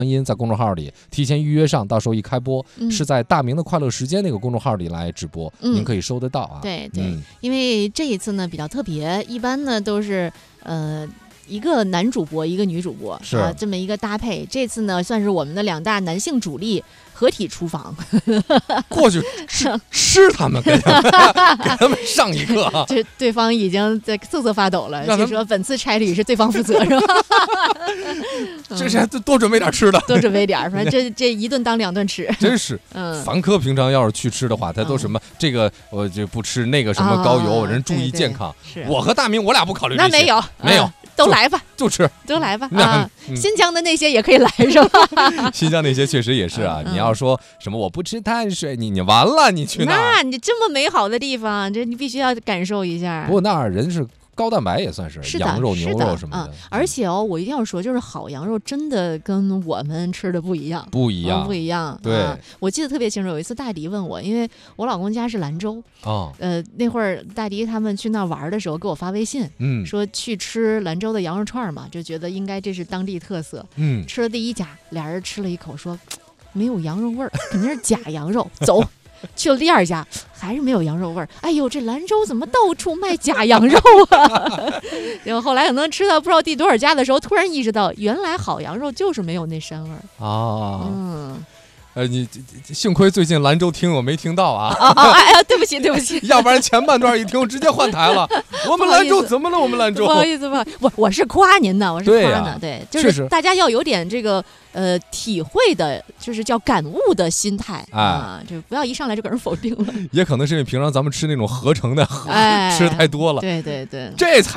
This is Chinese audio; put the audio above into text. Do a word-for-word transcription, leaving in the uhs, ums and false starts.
音在公众号里提前预约上，到时候一开播、 嗯、 是在大明的快乐时间那个公众号里来直播， 嗯、 您可以收得到啊。 对对、 嗯， 因为这一次呢比较特别，一般呢都是呃。一个男主播，一个女主播， 是啊，这么一个搭配。这次呢，算是我们的两大男性主力合体厨房， 过去吃吃他们，给他们给他们上一课、啊。 这对方已经在瑟瑟发抖了，就说本次差旅是对方负责，是吧？ 这是多准备点吃的， 多准备点，反正这这一顿当两顿吃， 真是。 嗯， 凡科平常要是去吃的话，他都什么、嗯、这个我就不吃，那个什么高油，啊、人注意健康。 是我和大明，我俩不考虑这些。 那没有， 没有。 嗯都来吧， 就吃， 都来吧啊！嗯、新疆的那些也可以来，是吧？ 新疆那些确实也是啊。嗯、你要说什么我不吃碳水，你你完了，你去那儿？ 那你这么美好的地方，这你必须要感受一下。 不过那儿人是。高蛋白也算是羊肉、牛肉什么的、 嗯，而且哦，我一定要说，就是好羊肉真的跟我们吃的不一样， 不一样， 嗯、不一样。 对、 啊，我记得特别清楚，有一次大迪问我，因为我老公家是兰州， 哦， 呃，那会儿大迪他们去那玩的时候给我发微信， 嗯， 说去吃兰州的羊肉串嘛，就觉得应该这是当地特色， 嗯， 吃了第一家，俩人吃了一口说没有羊肉味儿，肯定是假羊肉，走。去了第二家，还是没有羊肉味儿。哎呦，这兰州怎么到处卖假羊肉啊？然后后来可能吃到不知道第多少家的时候，突然意识到，原来好羊肉就是没有那膻味儿啊。 嗯， 呃，你幸亏最近兰州听我没听到啊。 啊啊！哎呀，对不起，对不起， 要不然前半段一听直接换台了。我们兰州怎么了？我们兰州不好意思吧，我我是夸您的，我是夸呢，对,、啊、对，就是大家要有点这个。呃，体会的，就是叫感悟的心态、哎、啊，就不要一上来就给人否定了。 也可能是因为平常咱们吃那种合成的， 哎、 吃太多了。 对对对， 这才。